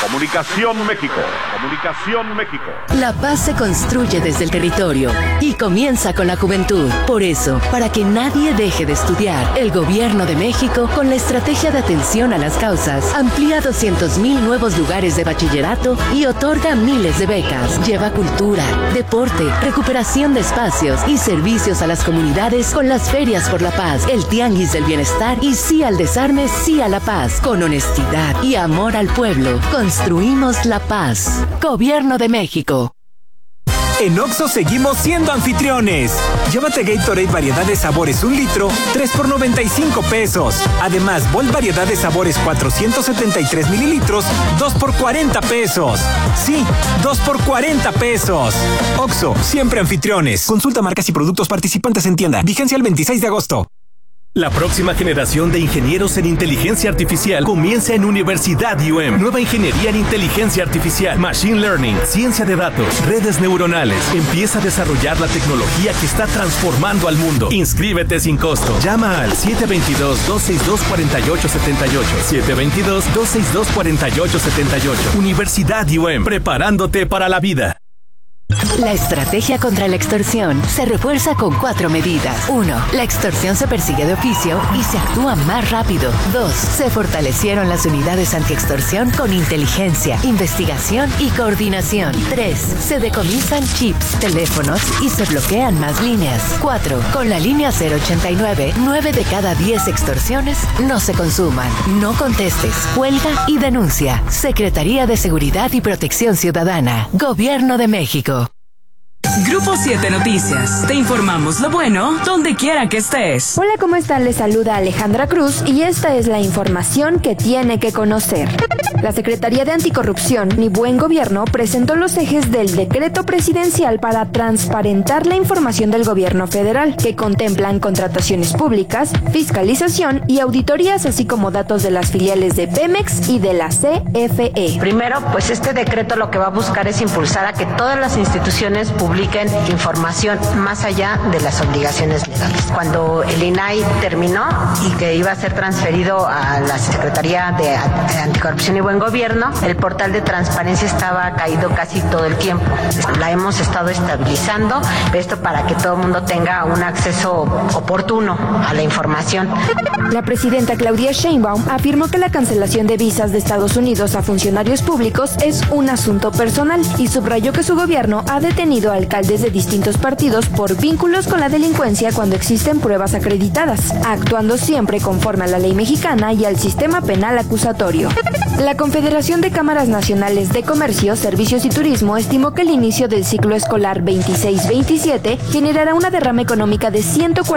Comunicación México. Comunicación México. La paz se construye desde el territorio y comienza con la juventud. Por eso, para que nadie deje de estudiar, el Gobierno de México, con la estrategia de atención a las causas, amplía 200,000 nuevos lugares de bachillerato y otorga miles de becas. Lleva cultura, deporte, recuperación de espacios y servicios a las comunidades con las ferias por la paz, el tianguis del bienestar y sí al desarme, sí a la paz. Con honestidad y amor al pueblo, construimos la paz. Gobierno de México. En Oxxo seguimos siendo anfitriones. Llévate Gatorade variedad de sabores 1 litro, 3 por 95 pesos. Además, Volt variedad de sabores 473 mililitros, 2 por 40 pesos. Sí, 2 por 40 pesos. Oxxo, siempre anfitriones. Consulta marcas y productos participantes en tienda. Vigencia el 26 de agosto. La próxima generación de ingenieros en inteligencia artificial comienza en Universidad UM. Nueva ingeniería en inteligencia artificial, machine learning, ciencia de datos, redes neuronales. Empieza a desarrollar la tecnología que está transformando al mundo. Inscríbete sin costo. Llama al 722-262-4878. 722-262-4878. Universidad UM. Preparándote para la vida. La estrategia contra la extorsión se refuerza con 4 medidas. 1. La extorsión se persigue de oficio y se actúa más rápido. 2. Se fortalecieron las unidades antiextorsión con inteligencia, investigación y coordinación. 3. Se decomisan chips, teléfonos y se bloquean más líneas. 4. Con la línea 089, 9 de cada 10 extorsiones no se consuman. No contestes, cuelga y denuncia. Secretaría de Seguridad y Protección Ciudadana. Gobierno de México. Grupo 7 Noticias. Te informamos lo bueno donde quiera que estés. Hola, ¿cómo están? Les saluda Alejandra Cruz y esta es la información que tiene que conocer. La Secretaría de Anticorrupción y Buen Gobierno presentó los ejes del decreto presidencial para transparentar la información del gobierno federal, que contemplan contrataciones públicas, fiscalización y auditorías, así como datos de las filiales de Pemex y de la CFE. Primero, pues este decreto lo que va a buscar es impulsar a que todas las instituciones publiquen información más allá de las obligaciones legales. Cuando el INAI terminó y que iba a ser transferido a la Secretaría de Anticorrupción y Buen Gobierno, el portal de transparencia estaba caído casi todo el tiempo. La hemos estado estabilizando, esto para que todo el mundo tenga un acceso oportuno a la información. La presidenta Claudia Sheinbaum afirmó que la cancelación de visas de Estados Unidos a funcionarios públicos es un asunto personal y subrayó que su gobierno ha detenido a alcaldes de distintos partidos por vínculos con la delincuencia cuando existen pruebas acreditadas, actuando siempre conforme a la ley mexicana y al sistema penal acusatorio. La Confederación de Cámaras Nacionales de Comercio, Servicios y Turismo estimó que el inicio del ciclo escolar 26-27 generará una derrama económica de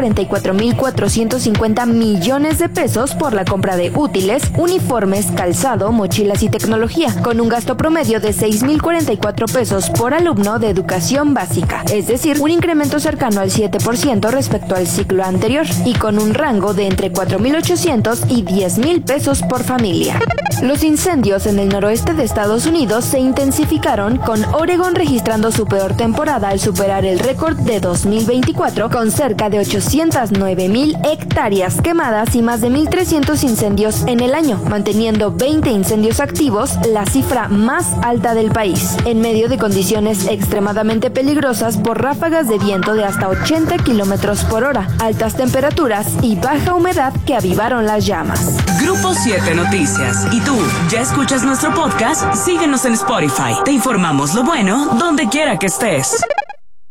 144,450 millones de pesos por la compra de útiles, uniformes, calzado, mochilas y tecnología, con un gasto promedio de 6,044 pesos por alumno de educación básica, es decir, un incremento cercano al 7% respecto al ciclo anterior, y con un rango de entre 4,800 y 10,000 pesos por familia. Los incendios en el noroeste de Estados Unidos se intensificaron, con Oregón registrando su peor temporada al superar el récord de 2024 con cerca de 809,000 hectáreas quemadas y más de 1,300 incendios en el año, manteniendo 20 incendios activos, la cifra más alta del país, en medio de condiciones extremadamente peligrosas por ráfagas de viento de hasta 80 kilómetros por hora, altas temperaturas y baja humedad que avivaron las llamas. Grupo 7 Noticias. ¿Y tú, ya escuchas nuestro podcast? Síguenos en Spotify. Te informamos lo bueno donde quiera que estés.